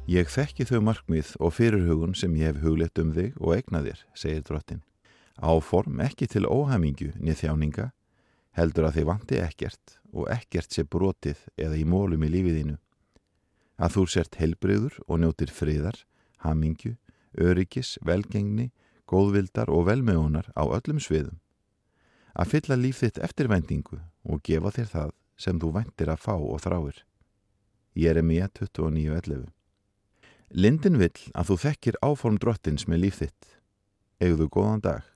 Ég þekki þau markmið og fyrirhugun sem ég hef hugleitt þig og eignað þér, segir drottinn. Áform ekki til óhamingju né þjáninga, heldur að þig vanti ekkert og ekkert sé brotið eða í mólum í lífið þínu. Að þú sért heilbrigður og njótir friðar, hamingju, öryggis, velgengni, góðvildar og velmegunar á öllum sviðum. Að fylla líf þitt eftirvæntingu og gefa þér það sem þú væntir að fá og þráir. Jeremía 29:11. Lindin vill að þú þekkir áform drottins með líf þitt. Eigðu góðan dag.